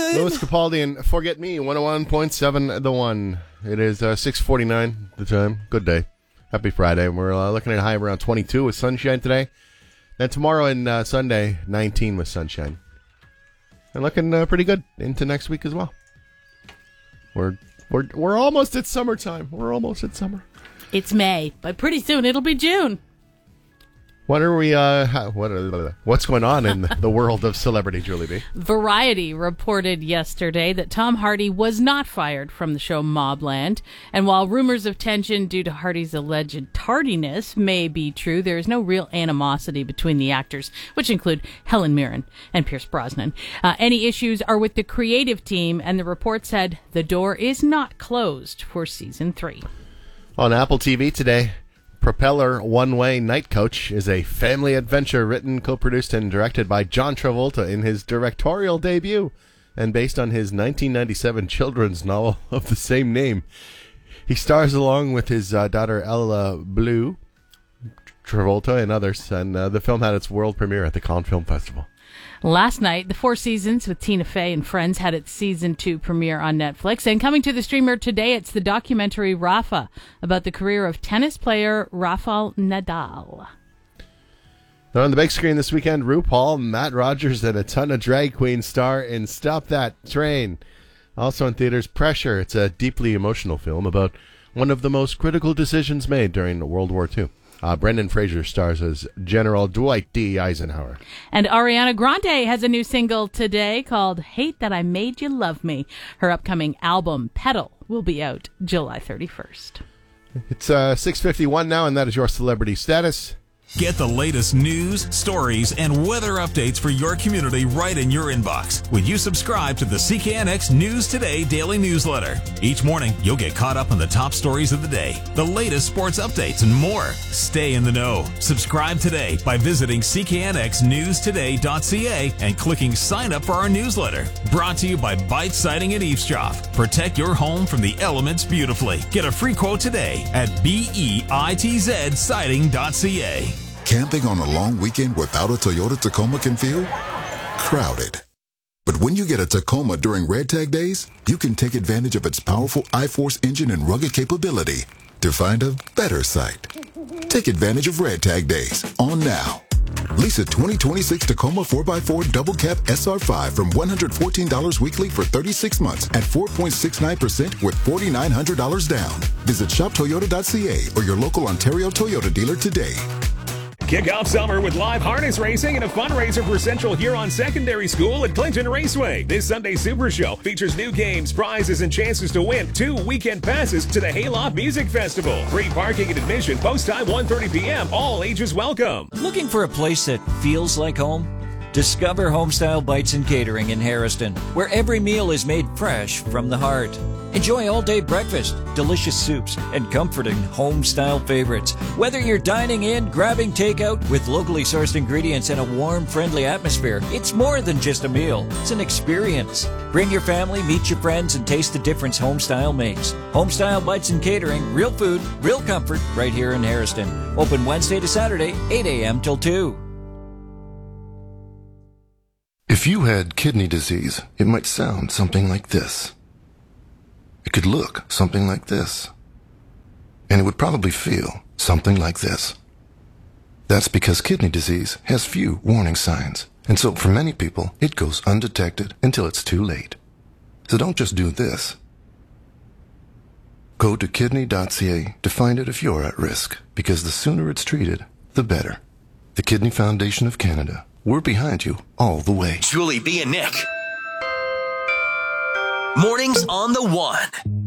One. Louis Capaldi and Forget Me, 101.7 The One. It is 6:49 the time. Good day. Happy Friday. We're looking at a high of around 22 with sunshine today. Then tomorrow and Sunday, 19 with sunshine. And looking pretty good into next week as well. We're almost at summertime. We're almost at summer. It's May, but pretty soon it'll be June. What are we? What's going on in the world of celebrity, Julie B? Variety reported yesterday that Tom Hardy was not fired from the show Mobland. And while rumors of tension due to Hardy's alleged tardiness may be true, there is no real animosity between the actors, which include Helen Mirren and Pierce Brosnan. Any issues are with the creative team, and the report said the door is not closed for season 3. On Apple TV today, Propeller One-Way Night Coach is a family adventure written, co-produced, and directed by John Travolta in his directorial debut and based on his 1997 children's novel of the same name. He stars along with his daughter Ella Blue, Travolta, and others, and the film had its world premiere at the Cannes Film Festival. Last night, The Four Seasons with Tina Fey and Friends had its season 2 premiere on Netflix. And coming to the streamer today, it's the documentary Rafa about the career of tennis player Rafael Nadal. Now on the big screen this weekend, RuPaul, Matt Rogers, and a ton of drag queens star in Stop That Train. Also in theaters, Pressure. It's a deeply emotional film about one of the most critical decisions made during World War II. Brendan Fraser stars as General Dwight D. Eisenhower. And Ariana Grande has a new single today called Hate That I Made You Love Me. Her upcoming album, Petal, will be out July 31st. It's 6:51 now, and that is your celebrity status. Get the latest news, stories, and weather updates for your community right in your inbox when you subscribe to the CKNX News Today daily newsletter. Each morning, you'll get caught up on the top stories of the day, the latest sports updates, and more. Stay in the know. Subscribe today by visiting cknxnewstoday.ca and clicking sign up for our newsletter. Brought to you by Bite Siding and Eavesdrop. Protect your home from the elements beautifully. Get a free quote today at BEITZsiding.ca. Camping on a long weekend without a Toyota Tacoma can feel crowded. But when you get a Tacoma during Red Tag Days, you can take advantage of its powerful iForce engine and rugged capability to find a better site. Take advantage of Red Tag Days on now. Lease a 2026 Tacoma 4x4 Double Cab SR5 from $114 weekly for 36 months at 4.69% with $4,900 down. Visit shoptoyota.ca or your local Ontario Toyota dealer today. Kick off summer with live harness racing and a fundraiser for Central Huron Secondary School at Clinton Raceway. This Sunday Super Show features new games, prizes, and chances to win 2 weekend passes to the Hayloft Music Festival. Free parking and admission, post time 1:30 p.m. All ages welcome. Looking for a place that feels like home? Discover Homestyle Bites and Catering in Harrison, where every meal is made fresh from the heart. Enjoy all-day breakfast, delicious soups, and comforting home-style favorites. Whether you're dining in, grabbing takeout with locally sourced ingredients and a warm, friendly atmosphere, it's more than just a meal. It's an experience. Bring your family, meet your friends, and taste the difference Homestyle makes. Homestyle Bites and Catering, real food, real comfort, right here in Harrison. Open Wednesday to Saturday, 8 a.m. till 2. If you had kidney disease, it might sound something like this. It could look something like this. And it would probably feel something like this. That's because kidney disease has few warning signs. And so for many people, it goes undetected until it's too late. So don't just do this. Go to kidney.ca to find it if you're at risk, because the sooner it's treated, the better. The Kidney Foundation of Canada. We're behind you all the way. Julie B. and Nick. Mornings on the One.